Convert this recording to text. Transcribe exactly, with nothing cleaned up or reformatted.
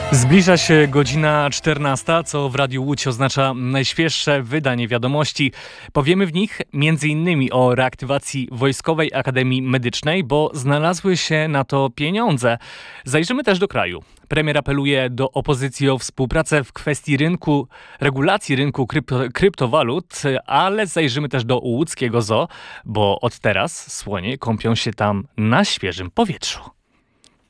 Zbliża się godzina czternasta, co w Radiu Łódź oznacza najświeższe wydanie wiadomości. Powiemy w nich między innymi o reaktywacji Wojskowej Akademii Medycznej, bo znalazły się na to pieniądze. Zajrzymy też do kraju. Premier apeluje do opozycji o współpracę w kwestii rynku, regulacji rynku krypto, kryptowalut, ale zajrzymy też do łódzkiego zoo, bo od teraz słonie kąpią się tam na świeżym powietrzu.